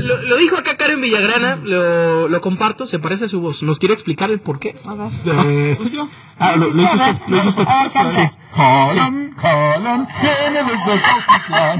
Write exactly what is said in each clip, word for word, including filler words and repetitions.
lo, lo dijo acá Karen Villagrana, lo, lo comparto, se parece a su voz. ¿Nos quiere explicar el por qué? A ver. Eh, ¿Soy yo? Ah, lo, lo hizo usted. Lo hizo usted. Sí. Colón, Colón, viene desde Coquitlán.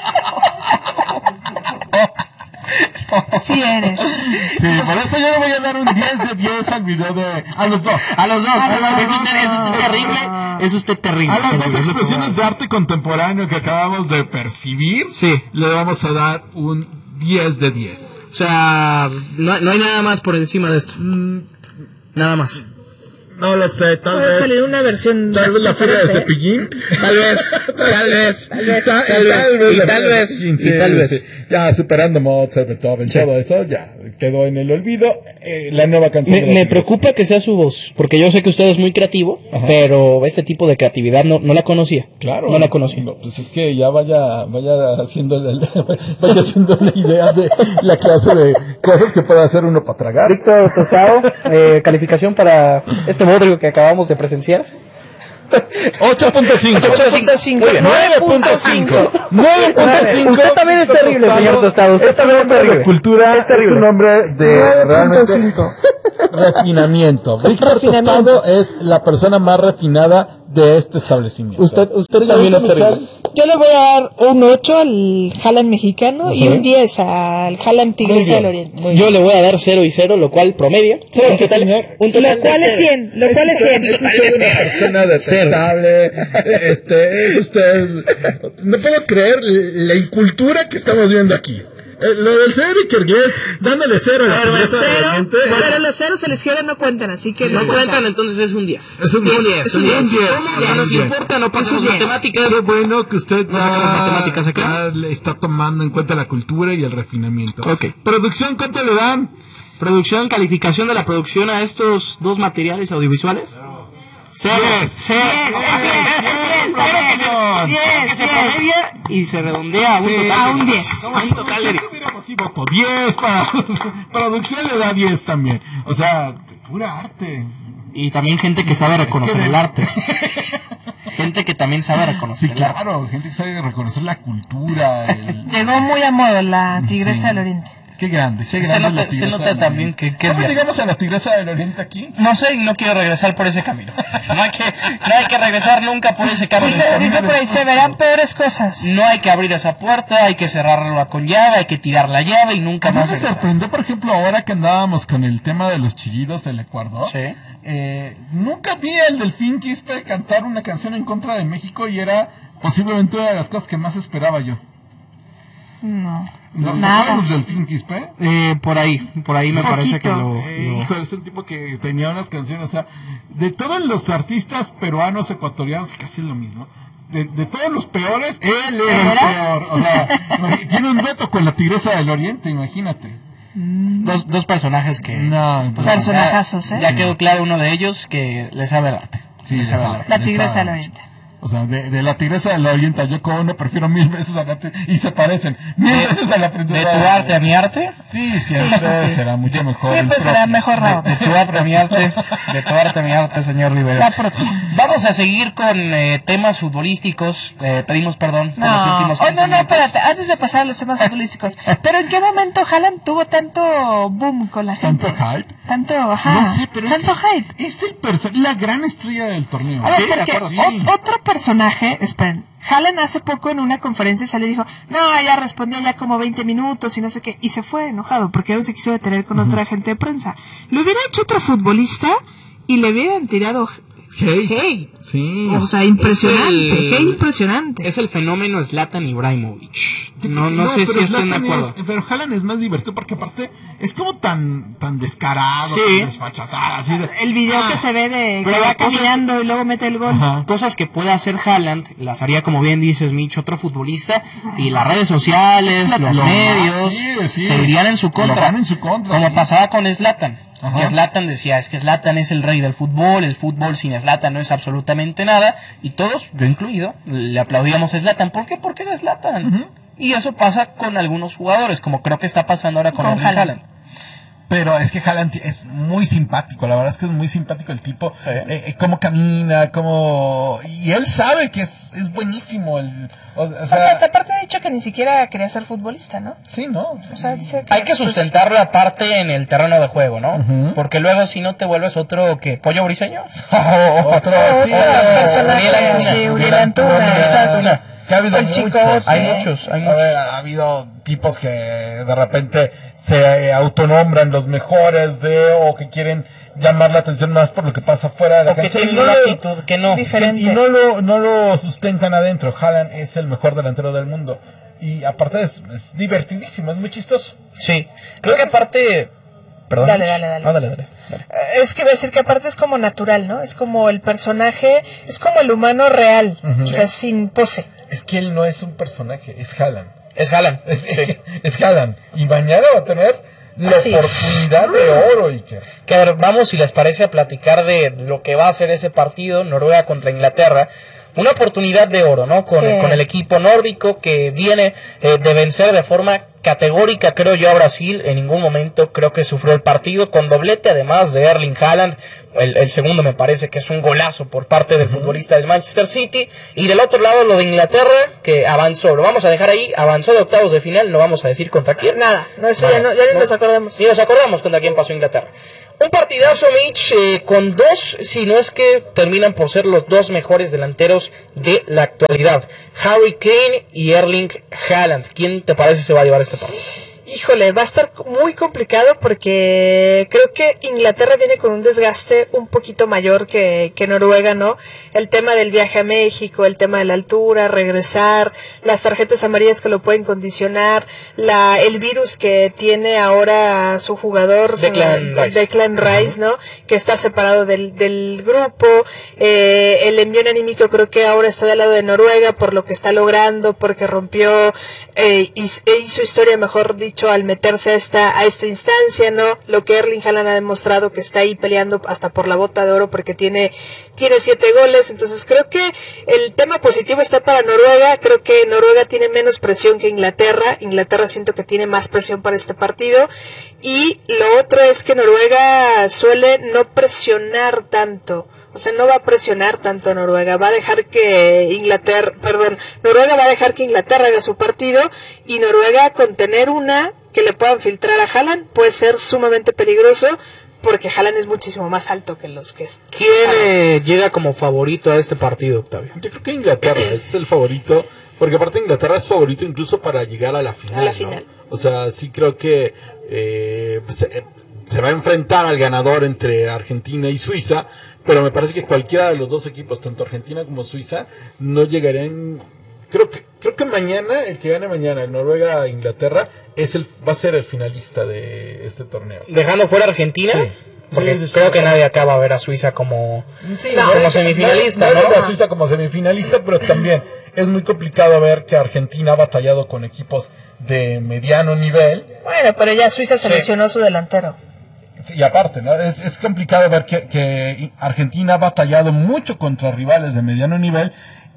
Sí eres. Sí, por eso yo le voy a dar un diez de diez al video de... A los dos. A los dos. A los Es dos. usted, es usted terrible. Es usted terrible. A las dos expresiones de arte contemporáneo que acabamos de percibir, sí, le vamos a dar un diez de diez. O sea, no, no hay nada más por encima de esto. Mm, nada más. No lo sé, tal Puede vez. salir una versión. Tal vez la feria de Cepillín. Tal vez, tal vez, Tal vez. tal, tal vez, y tal vez, Sí, y tal vez. sí. Ya superando Mozart, Beethoven, Sí. todo eso, ya quedó en el olvido. Eh, la nueva canción. Me, de los me ingleses. preocupa que sea su voz, porque yo sé que usted es muy creativo, Ajá. pero este tipo de creatividad no, no la conocía. Claro. No la conocía. No, pues es que ya vaya, vaya haciendo la, vaya haciendo la idea de la clase de cosas que puede hacer uno para tragar. Víctor Tostado, eh, calificación para este bodrio que acabamos de presenciar. ocho punto cinco. ocho punto cinco. nueve punto cinco. nueve punto cinco. Usted también es terrible, señor Tostado. Usted también es terrible. Cultura Es terrible. es un hombre de realmente cinco. refinamiento. Víctor Tostado es la persona más refinada de este establecimiento. Usted, usted también es terrible. Yo le voy a dar un ocho al Haaland mexicano y un diez al Haaland Tigresa del Oriente. Yo le voy a dar cero y cero, lo cual promedia. Cero, un total, señor. un total Lo cual de es cero. cien, lo cual es cien. Es usted una persona detestable. Este, es usted. No puedo creer la incultura que estamos viendo aquí. Eh, lo del señor Ikergués, dándole cero a la Pero, Tigresa del cero, Oriente. pero los ceros a la izquierda no cuentan, así que No no cuentan, entonces es un diez. Es un diez. Es un diez. ¿Cómo que Es un nos diez. importa? No Es pasamos un diez. matemáticas. Qué bueno que usted No sacamos matemáticas acá. ya le está tomando en cuenta la cultura y el refinamiento. Ok. Producción, ¿cuánto le dan? Producción, calificación de la producción a estos dos materiales audiovisuales. Cero. Diez. Cero. diez, Se promedia y se redondea a un Sí. total A de un diez. diez. A un total de diez. Sí, voto diez para producción le da diez también. O sea, pura arte. Y también gente que sabe reconocer Es que el de- arte. Gente que también sabe reconocer Sí, el arte. claro, gente que sabe reconocer la cultura. el- Llegó muy a modo la Tigresa Sí. del Oriente. Qué grande. Qué Se grande nota- la Tigresa se nota del también Oriente. que- que es ¿Cómo bien. llegamos a la Tigresa del Oriente aquí? No sé y no quiero regresar por ese camino. No hay que, no hay que regresar nunca por ese camino. Dice, dice por ahí, se verán peores cosas. No hay que abrir esa puerta, hay que cerrarla con llave, hay que tirar la llave y nunca A mí más me regresar. sorprendió, por ejemplo, ahora que andábamos con el tema de los chillidos del Ecuador. Sí. Eh, nunca vi al Delfín Quispe cantar una canción en contra de México y era posiblemente una de las cosas que más esperaba yo. No. ¿No Nada. sabes del Delfín Quispe? Eh, por ahí, por ahí me Poquito. parece que lo... Eh, lo- híjole, es un tipo que tenía unas canciones, o sea, de todos los artistas peruanos, ecuatorianos, casi es lo mismo. De, de todos los peores, él era el peor. O sea, tiene un reto con la Tigresa del Oriente, imagínate. Dos, dos personajes que... No, pues, Personajazos, ya, ¿eh? ya quedó claro uno de ellos que le sabe el arte. Sí, Le le sabe el sabe. arte. La Le Tigresa sabe del mucho. Oriente. O sea, de, de la Tigresa del Oriente a Yoko Ono prefiero mil veces a la Tigresa, y se parecen mil veces a la princesa. De tu arte a mi arte. Sí, Sí, siempre sí, sí. será mucho mejor. Siempre el será propio. mejor la De tu arte a mi arte. De tu arte a mi arte, señor Rivera. La propia. Vamos a seguir con eh, temas futbolísticos. Eh, pedimos perdón por los No, últimos oh, no, quince no, minutos. espérate, antes de pasar a los temas futbolísticos. ¿Pero en qué momento Haaland tuvo tanto boom con la gente? ¿Tanto hype? Tanto, ajá. No sé, pero tanto es, hype. es el perso- la gran estrella del torneo. A ver, Sí, de porque acuerdo, ot- sí. otro personaje, esperen, Haaland hace poco en una conferencia salió y dijo, no, ya respondió ya como veinte minutos y no sé qué, y se fue enojado porque no se quiso detener con otra gente de prensa. Lo hubiera hecho otro futbolista y le hubieran tirado Hey. hey. Sí. O sea, impresionante, Es el- hey, impresionante. Es el fenómeno Zlatan Ibrahimovic. No, no, sé pero si estén de Zlatan acuerdo. es- pero Haaland es más divertido porque aparte es como tan tan descarado, Sí. tan desfachatado, así de... El video Ah, que se ve de pero que va la cosa es- caminando y luego mete el gol. Ajá. Cosas que puede hacer Haaland, las haría como bien dices, Mitch, otro futbolista, y las redes sociales, los Lo- medios, sí, sí. se irían en su Lo contra. van en su contra, Como sí. pasaba con Zlatan. Ajá. Que Zlatan decía, es que Zlatan es el rey del fútbol, el fútbol sin Zlatan no es absolutamente nada, y todos, yo incluido, le aplaudíamos a Zlatan. ¿Por qué? Porque era Zlatan. Y eso pasa con algunos jugadores, como creo que está pasando ahora con, Con Erling Haaland. Haaland. Pero es que Haaland es muy simpático, la verdad es que es muy simpático el tipo, sí. eh, eh, cómo camina, cómo... Y él sabe que es, es buenísimo. El, o, o sea, Porque hasta aparte ha dicho que ni siquiera quería ser futbolista, ¿no? Sí, ¿no? O sea, dice que... Hay que sustentar la parte en el terreno de juego, ¿no? Uh-huh. Porque luego si no te vuelves otro, ¿qué? ¿Pollo briseño? otro, sí, personaje, sí, Uriel Antuna, exacto. Que ha habido el muchos, chicote. hay muchos, hay muchos. A ver, ha habido tipos que de repente se autonombran los mejores de o que quieren llamar la atención más por lo que pasa afuera de la o cancha. Que tienen una actitud que no. Diferente. Que, y no lo, no lo sustentan adentro. Haaland es el mejor delantero del mundo. Y aparte es, es divertidísimo, es muy chistoso. Sí, creo que aparte... Perdón. Dale, dale, dale. No, dale, dale, dale. Es que voy a decir que aparte es como natural, ¿no? Es como el personaje, es como el humano real, uh-huh. O sea, sin pose. Es que él no es un personaje, es Haaland. Es Haaland. Es, sí. es, que, es Haaland. Y mañana va a tener la Así oportunidad es. de oro, Iker. Que a ver, vamos, si les parece, a platicar de lo que va a ser ese partido, Noruega contra Inglaterra. Una oportunidad de oro, ¿no? Con, sí. con el equipo nórdico que viene eh, de vencer de forma categórica, creo yo, a Brasil. En ningún momento creo que sufrió el partido, con doblete además de Erling Haaland. El, el segundo me parece que es un golazo por parte del uh-huh. futbolista del Manchester City. Y del otro lado lo de Inglaterra, que avanzó, lo vamos a dejar ahí, avanzó de octavos de final, no vamos a decir contra quién. Nada, no, eso bueno, ya, no, ya ni no, nos acordamos. Ni nos acordamos contra quién pasó Inglaterra. Un partidazo, Mitch, eh, con dos, si no es que terminan por ser los dos mejores delanteros de la actualidad. Harry Kane y Erling Haaland. ¿Quién te parece se va a llevar este partido? Híjole, va a estar muy complicado porque creo que Inglaterra viene con un desgaste un poquito mayor que, que Noruega, ¿no? El tema del viaje a México, el tema de la altura, regresar, las tarjetas amarillas que lo pueden condicionar, la el virus que tiene ahora su jugador, Declan Rice, Declan Rice, ¿no? Que está separado del, del grupo, eh, el envío anímico creo que ahora está del lado de Noruega por lo que está logrando, porque rompió eh, y, e hizo historia, mejor dicho, al meterse a esta a esta instancia, ¿no? Lo que Erling Haaland ha demostrado que está ahí peleando hasta por la bota de oro porque tiene tiene siete goles, entonces creo que el tema positivo está para Noruega. Creo que Noruega tiene menos presión que Inglaterra. Inglaterra siento que tiene más presión para este partido, y lo otro es que Noruega suele no presionar tanto. O sea, no va a presionar tanto a Noruega, va a dejar que Inglaterra, perdón, Noruega va a dejar que Inglaterra haga su partido, y Noruega con tener una que le puedan filtrar a Haaland puede ser sumamente peligroso, porque Haaland es muchísimo más alto que los que es. ¿Quién eh, llega como favorito a este partido, Octavio? Yo creo que Inglaterra es el favorito, porque aparte Inglaterra es favorito incluso para llegar a la final, a la ¿no? final. O sea, sí creo que eh, se, se va a enfrentar al ganador entre Argentina y Suiza, pero me parece que cualquiera de los dos equipos, tanto Argentina como Suiza, no llegarían. Creo que creo que mañana, el que gane mañana, Noruega Inglaterra, es el va a ser el finalista de este torneo. Dejando fuera Argentina. Sí. Porque sí, sí, creo sí, que sí. nadie acaba a ver a Suiza como, sí, no, como semifinalista, no, ¿no? no a Suiza como semifinalista, pero también es muy complicado ver que Argentina ha batallado con equipos de mediano nivel. Bueno, pero ya Suiza seleccionó sí. su delantero. Y aparte, ¿no? Es, es complicado ver que, que Argentina ha batallado mucho contra rivales de mediano nivel,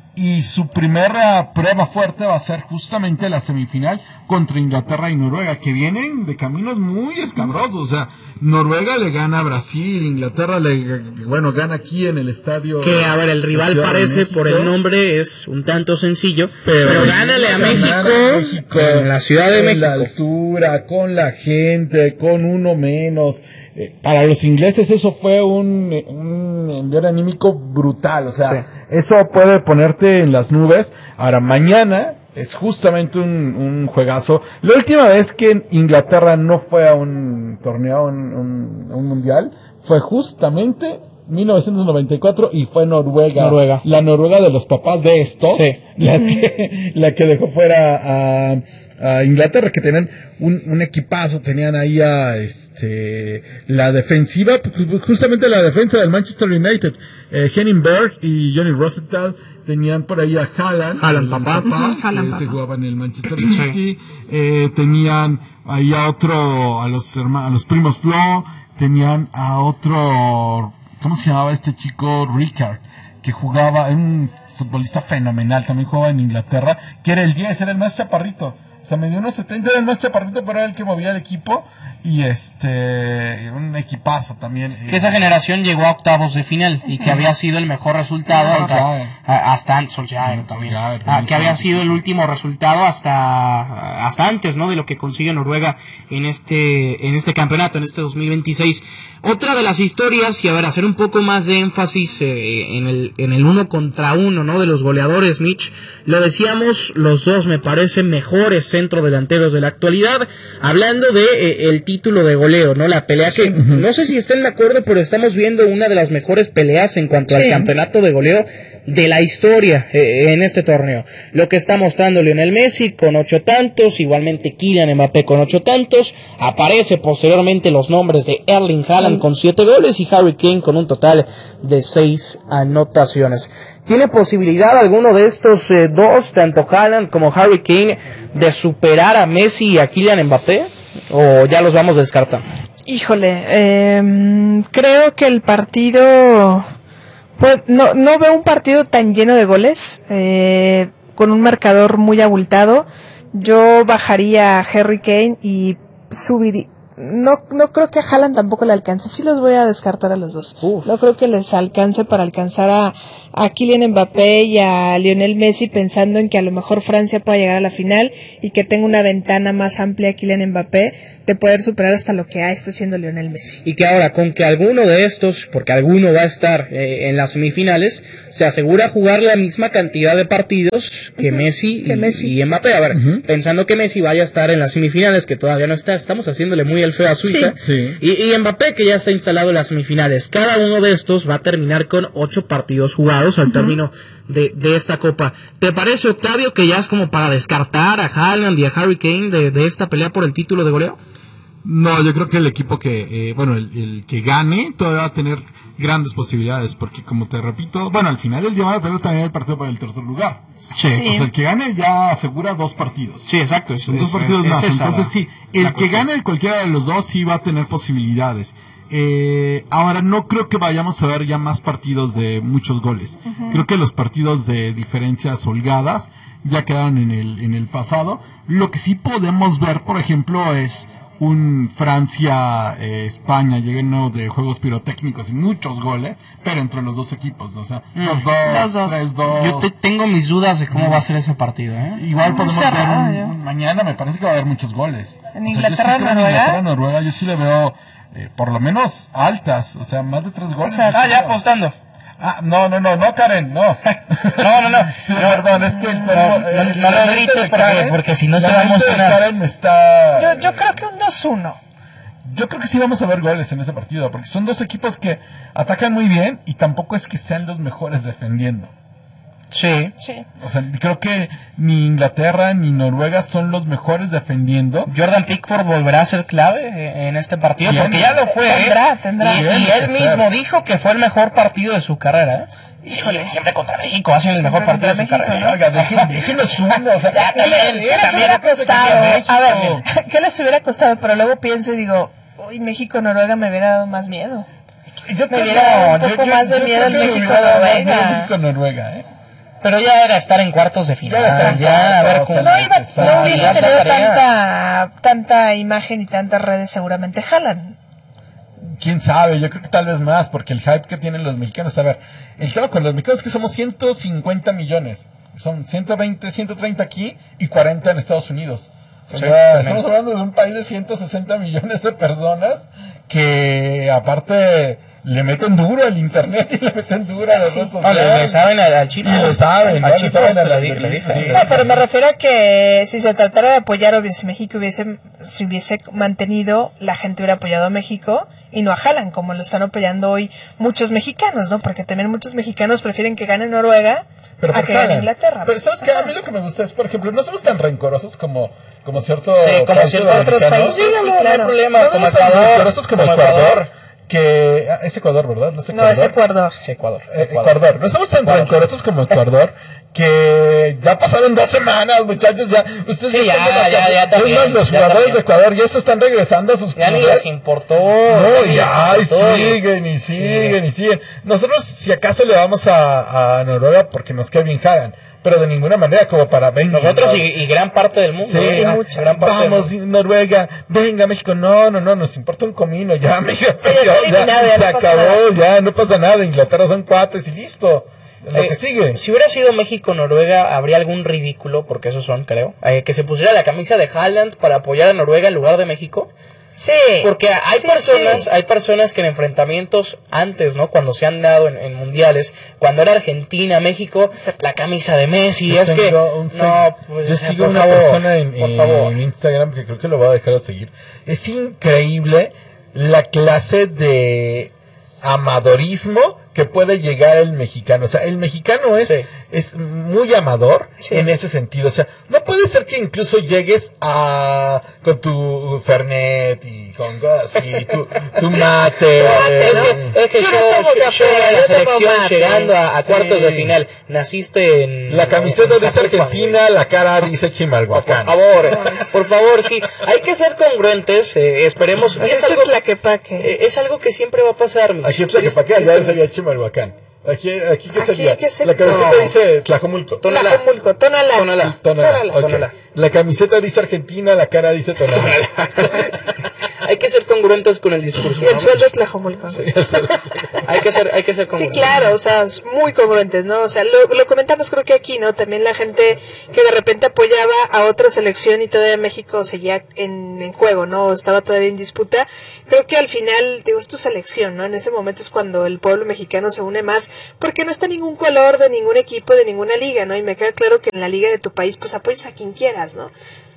y su primera prueba fuerte va a ser justamente la semifinal contra Inglaterra y Noruega, que vienen de caminos muy escabrosos. O sea, Noruega le gana a Brasil, Inglaterra le, bueno, gana aquí en el estadio. Que, a ver, el rival parece, por el nombre, es un tanto sencillo, pero, pero gánale a México, a México en la Ciudad de México. Con la altura, con la gente, con uno menos. Eh, para los ingleses eso fue un, un envío anímico brutal, o sea, sí. Eso puede ponerte en las nubes. Ahora, mañana es justamente un, un juegazo. La última vez que Inglaterra no fue a un torneo, un, un, un mundial, fue justamente mil novecientos noventa y cuatro, y fue Noruega, Noruega. La Noruega de los papás de estos, sí. la que, la que dejó fuera a, a Inglaterra, que tenían un, un equipazo, tenían ahí a este la defensiva, justamente la defensa del Manchester United, eh, Henning Berg y Johnny Rosenthal, tenían por ahí a Haaland, Haaland papá, papá uh-huh, Haaland, que papá. se jugaba en el Manchester City, eh, tenían ahí a otro, a los hermanos, a los primos Flo, tenían a otro, ¿cómo se llamaba este chico? Ricard, que jugaba, un futbolista fenomenal, también jugaba en Inglaterra, que era el diez, era el más chaparrito. O sea, me dio unos setenta, era el más chaparrito, pero era el que movía el equipo. y este un equipazo también. Que esa generación llegó a octavos de final y que había sido el mejor resultado hasta hasta Solskjaer también, ah, que había sido el último resultado hasta hasta antes, ¿no?, de lo que consigue Noruega en este en este campeonato, en este dos mil veintiséis. Otra de las historias, y a ver, hacer un poco más de énfasis eh, en el en el uno contra uno, ¿no?, de los goleadores, Mitch. Lo decíamos, los dos me parecen mejores centrodelanteros de la actualidad. Hablando de eh, el título de goleo, ¿no?, la pelea que, uh-huh. no sé si estén de acuerdo, pero estamos viendo una de las mejores peleas en cuanto sí. al campeonato de goleo de la historia eh, en este torneo. Lo que está mostrando Lionel Messi con ocho tantos, igualmente Kylian Mbappé con ocho tantos, aparece posteriormente los nombres de Erling Haaland con siete goles y Harry Kane con un total de seis anotaciones. ¿Tiene posibilidad alguno de estos eh, dos, tanto Haaland como Harry Kane, de superar a Messi y a Kylian Mbappé? ¿O ya los vamos descartando? Híjole, eh, creo que el partido... Pues no, no veo un partido tan lleno de goles, eh, con un marcador muy abultado. Yo bajaría a Harry Kane y subiría... No, no creo que a Haaland tampoco le alcance. Sí los voy a descartar a los dos. Uf. No creo que les alcance para alcanzar a, a Kylian Mbappé y a Lionel Messi, pensando en que a lo mejor Francia pueda llegar a la final y que tenga una ventana más amplia a Kylian Mbappé de poder superar hasta lo que está haciendo Lionel Messi. Y que ahora, con que alguno de estos, porque alguno va a estar eh, en las semifinales, se asegura jugar la misma cantidad de partidos que uh-huh. Messi, que y, Messi y Mbappé. A ver, uh-huh. pensando que Messi vaya a estar en las semifinales, que todavía no está, estamos haciéndole muy el feo a Suiza, sí, sí. Y, y Mbappé, que ya está instalado en las semifinales. Cada uno de estos va a terminar con ocho partidos jugados al uh-huh. término de, de esta copa. ¿Te parece, Octavio, que ya es como para descartar a Haaland y a Harry Kane de, de esta pelea por el título de goleo? No, yo creo que el equipo que, eh, bueno, el, el que gane todavía va a tener grandes posibilidades, porque como te repito, bueno, al final del día van a tener también el partido para el tercer lugar. Sí. O sea, el que gane ya asegura dos partidos. Sí, exacto. Son dos partidos es más. Entonces sí, el que gane de cualquiera de los dos sí va a tener posibilidades. Eh, ahora no creo que vayamos a ver ya más partidos de muchos goles. Uh-huh. Creo que los partidos de diferencias holgadas ya quedaron en el, en el pasado. Lo que sí podemos ver, por ejemplo, es un Francia eh, España lleno de juegos pirotécnicos y muchos goles, pero entre los dos equipos, o sea, mm. los dos, los dos. tres, dos. Yo te, tengo mis dudas de cómo mm. va a ser ese partido, ¿eh? Igual podemos ver un, un, mañana me parece que va a haber muchos goles. En Inglaterra, o sea, sí Noruega, Noruega, yo sí le veo eh, por lo menos altas, o sea, más de tres goles. O sea, ah, ya apostando. Ah, no, no, no, no, Karen, no. No, no, no. no perdón, es que el perro, no, no, no, no lo grite porque, Karen, porque si no se va a emocionar. Karen está... Yo, yo creo que un dos uno. Yo creo que sí vamos a ver goles en ese partido, porque son dos equipos que atacan muy bien y tampoco es que sean los mejores defendiendo. Sí. Sí. O sea, creo que ni Inglaterra ni Noruega son los mejores defendiendo. Jordan Pickford volverá a ser clave en este partido, porque ya lo fue. Tendrá, ¿eh? tendrá. Y, y él mismo ser. dijo que fue el mejor partido de su carrera. Y siempre, siempre contra México hacen el mejor partido de su México, carrera. ¿no? Oiga, déjenos uno. O sea, ya, también, ¿qué les hubiera costado? A ver, ¿qué les hubiera costado? Pero luego pienso y digo, uy, México-Noruega me hubiera dado más miedo. Yo me hubiera dado un poco yo, más de yo miedo el México-Noruega. México-Noruega, ¿eh? Pero ya era estar en cuartos de final. Ya, ya a ver cómo. No, iba, no hubiese tenido tanta, tanta imagen y tantas redes seguramente Haaland. Quién sabe, yo creo que tal vez más, porque el hype que tienen los mexicanos, a ver, el tema con los mexicanos es que somos ciento cincuenta millones. Son ciento veinte, ciento treinta aquí y cuarenta en Estados Unidos. O sí, sea, estamos hablando de un país de ciento sesenta millones de personas que aparte le meten duro al internet y le meten duro a los sí. otros. No, le, le saben al, al chino. Y le saben, al chino chino le, le, le dije. Sí. No, pero me refiero a que si se tratara de apoyar, obvio, si México hubiese, si hubiese mantenido, la gente hubiera apoyado a México y no a Haaland, como lo están apoyando hoy muchos mexicanos, ¿no? Porque también muchos mexicanos prefieren que gane Noruega pero a que gane Inglaterra. Pero ¿sabes qué? A mí lo que me gusta es, por ejemplo, no somos tan rencorosos como, como cierto... Sí, como ciertos otros países. Sí, sí, claro. No hay problema. No somos tan rencorosos como, como Ecuador. Ecuador. Que es Ecuador, ¿verdad? No es Ecuador. No, es Ecuador. Ecuador. Eh, Ecuador. Ecuador. No somos tan Ecuador. rencorosos como Ecuador, que ya pasaron dos semanas, muchachos, ya. Ustedes sí, ya, ya, ya, ya también, los ya jugadores también. de Ecuador ya se están regresando a sus ya clubes. Ya ni les importó. No, y ya, y importó, siguen, y siguen, sí. y siguen. Nosotros, si acaso, le vamos a, a Noruega porque nos cae bien Haaland. pero de ninguna manera como para venga. Nosotros y, y gran parte del mundo. Sí, ¿eh? ah, Mucha, gran parte vamos, del Noruega, venga, México. No, no, no, nos importa un comino. Ya, México, Sí, ya, ya, ya, ya, ya se no pasa acabó, nada. ya, no pasa nada. Inglaterra son cuates y listo. Lo Eh, que sigue. Si hubiera sido México-Noruega, habría algún ridículo, porque esos son, creo, eh, que se pusiera la camisa de Haaland para apoyar a Noruega en lugar de México. Sí. Porque hay Sí, personas, sí. hay personas que en enfrentamientos antes, ¿no? Cuando se han dado en, en mundiales, cuando era Argentina, México, la camisa de Messi, Yo es que tengo un seg- no, pues, yo o sea, sigo por una favor, persona en, por en- favor. en Instagram que creo que lo voy a dejar de seguir. Es increíble la clase de amadorismo que puede llegar el mexicano. O sea, el mexicano es, Sí. es muy amador Sí. en ese sentido. O sea, no puede ser que incluso llegues a con tu Fernet y con gas y tu, tu mate. Es ¿no? que, es que Yo yo, no tomo yo- café, yo a la yo tomo selección mate. llegando a, a Sí. cuartos de final. Naciste en... La camiseta en dice Zapopan, Argentina, la cara dice Por Chimalhuacán. favor, por favor, sí. Hay que ser congruentes, eh, esperemos. Así Es es algo, la que paque. eh, es algo que siempre va a pasar. mi- Aquí es la que pa' acá, allá sería Chimalhuacán. Aquí, aquí ¿qué Aquí, sería? ¿qué sería? La camiseta No. dice Tlajomulco. Tonalá. Tlajomulco, Tonalá. Tonalá. Tonalá, Tonalá, ok. Tonalá. La camiseta dice Argentina, la cara dice Tonalá. Hay que ser congruentes con el discurso. Y el ¿no? sueldo es Tlajomulco. Hay que ser, hay que ser Sí, congruentes. claro, o sea, es muy congruentes, ¿no? O sea, lo, lo comentamos creo que aquí, ¿no? También la gente que de repente apoyaba a otra selección y todavía México seguía en, en juego, ¿no? Estaba todavía en disputa. Creo que al final, digo, es tu selección, ¿no? En ese momento es cuando el pueblo mexicano se une más, porque no está ningún color de ningún equipo, de ninguna liga, ¿no? Y me queda claro que en la liga de tu país, pues apoyas a quien quieras, ¿no?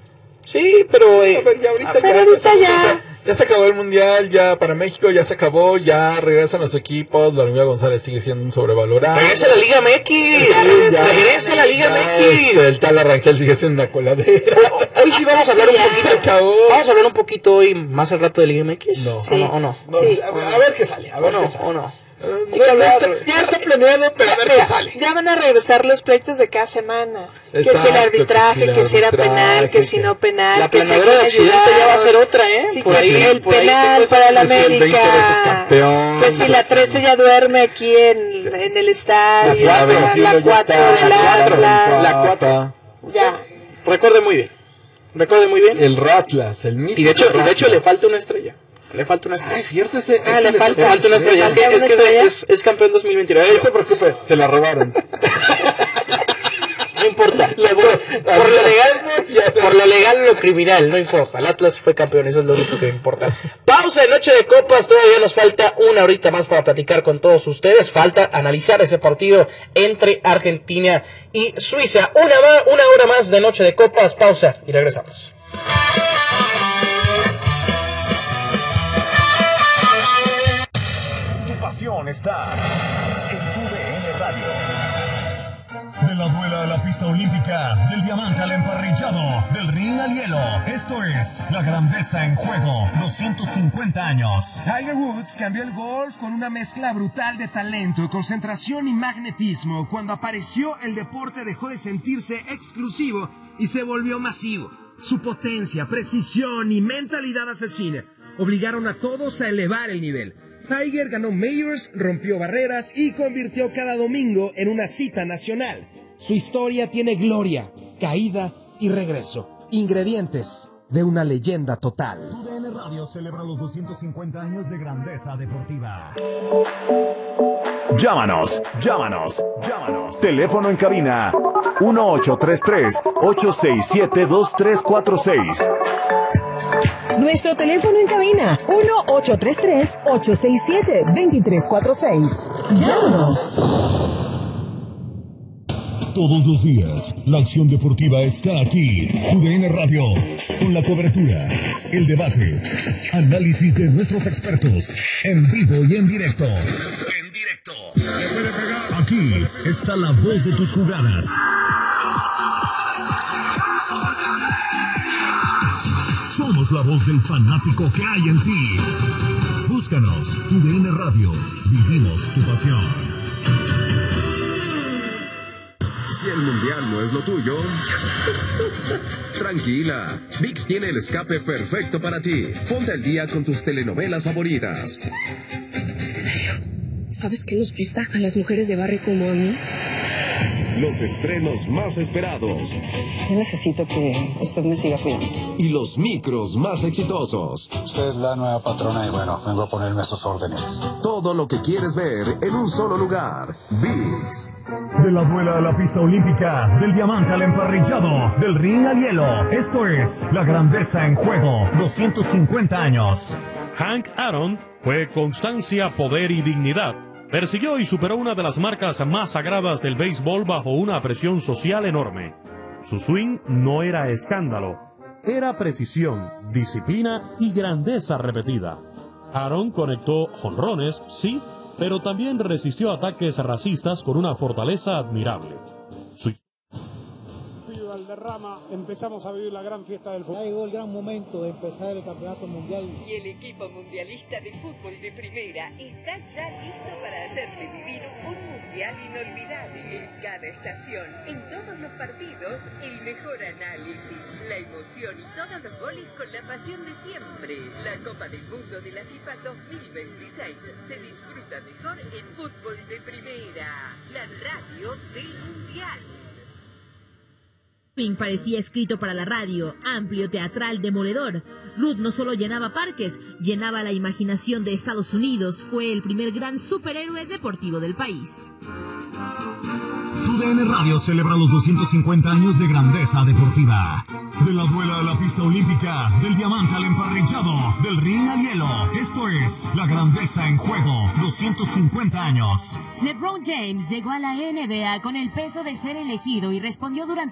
Sí, pero... eh, A ver, ya ahorita, Pero ya, ahorita ya, ya. ya se acabó el mundial, ya para México ya se acabó, ya regresan los equipos, la Olivia González sigue siendo un sobrevalorado. regresa a la Liga M X. Ya, Regresa a la Liga ya, M X. este, el tal Arrangel sigue siendo una coladera. Hoy sí vamos a hablar Sí, un ya. poquito. Se acabó. Vamos a hablar un poquito hoy más al rato de Liga M X. No. ¿O Sí. no? ¿O no? No, Sí. a, a ver qué sale, a ¿O ver no? qué sale. ¿O no? Eh, Hay no, que no hablar. está- ya está planeado, pero a ver qué Mira, sale. ya van a regresar los pleitos de cada semana. que si Exacto, el arbitraje, que si el que si era arbitraje, penal, que si que- no penal, La que si planeadora de quién Occidente ayudar. ya va a ser otra, ¿eh? Sí, Por que ahí, el por ahí penal tengo esa- para la que si el veinte veces América. campeón, Que si la trece ya duerme aquí en, en el estadio. La La veintiuno ya cuatro está, del la cuatro, Atlas. la cuatro. Ya. Recuerde muy bien. Recuerde muy bien. El Ratlas, el mítico Y de hecho, y de hecho le Ratlas. falta una estrella. Le falta una Ah, estrella. es cierto, ese, Ah, ese le falta. Le falta una estrella. Es que, falta es, una que estrella. es, es campeón dos mil veintinueve. No se preocupe, se la robaron. No importa. Por, por lo legal, por lo legal o lo criminal, no importa. El Atlas fue campeón, eso es lo único que importa. Pausa de Noche de Copas, todavía nos falta una horita más para platicar con todos ustedes. Falta analizar ese partido entre Argentina y Suiza. Una, ma- una hora más de Noche de Copas, pausa y regresamos. Tu pasión está en tu D N Radio. De la duela a la pista olímpica, del diamante al emparrillado, del ring al hielo. Esto es La Grandeza en Juego, doscientos cincuenta años. Tiger Woods cambió el golf con una mezcla brutal de talento, concentración y magnetismo. Cuando apareció, el deporte dejó de sentirse exclusivo y se volvió masivo. Su potencia, precisión y mentalidad asesina obligaron a todos a elevar el nivel. Tiger ganó Majors, rompió barreras y convirtió cada domingo en una cita nacional. Su historia tiene gloria, caída y regreso. Ingredientes de una leyenda total. Tu D N Radio celebra los doscientos cincuenta años de grandeza deportiva. Llámanos, llámanos, llámanos. Teléfono en cabina uno ocho tres tres, ocho seis siete, dos tres cuatro seis. Nuestro teléfono en cabina uno ocho tres tres, ocho seis siete, dos tres cuatro seis. Llámanos. Todos los días, la acción deportiva está aquí. Tu D N Radio, con la cobertura, el debate, análisis de nuestros expertos, en vivo y en directo. En directo. Aquí está la voz de tus jugadas. Somos la voz del fanático que hay en ti. Búscanos, Tu D N Radio. Vivimos tu pasión. Si el mundial no es lo tuyo, tranquila. ViX tiene el escape perfecto para ti. Ponte al día con tus telenovelas favoritas. ¿Sabes qué nos gusta a las mujeres de barrio como a mí? los estrenos más esperados. Yo necesito que usted me siga cuidando. Y los micros más exitosos. Usted es la nueva patrona y bueno, vengo a ponerme a sus órdenes. Todo lo que quieres ver en un solo lugar. ViX. De la duela a la pista olímpica, del diamante al emparrillado, del ring al hielo. Esto es La Grandeza en Juego, doscientos cincuenta años. Hank Aaron fue constancia, poder y dignidad. Persiguió y superó una de las marcas más sagradas del béisbol bajo una presión social enorme. Su swing no era escándalo, era precisión, disciplina y grandeza repetida. Aaron conectó jonrones, sí, pero también resistió ataques racistas con una fortaleza admirable. Su Valderrama, empezamos a vivir la gran fiesta del fútbol. Ya llegó el gran momento de empezar el campeonato mundial. Y el equipo mundialista de fútbol de primera está ya listo para hacerle vivir un mundial inolvidable en cada estación. En todos los partidos, el mejor análisis, la emoción y todos los goles con la pasión de siempre. La Copa del Mundo de la FIFA dos mil veintiséis se disfruta mejor en fútbol de primera, la radio del mundial. Pink parecía escrito para la radio, amplio, teatral, demoledor. Ruth no solo llenaba parques, llenaba la imaginación de Estados Unidos. Fue el primer gran superhéroe deportivo del país. Tu D N Radio celebra los doscientos cincuenta años de grandeza deportiva. De la duela a la pista olímpica, del diamante al emparrillado, del ring al hielo. Esto es La Grandeza en Juego, doscientos cincuenta años. LeBron James llegó a la N B A con el peso de ser elegido y respondió durante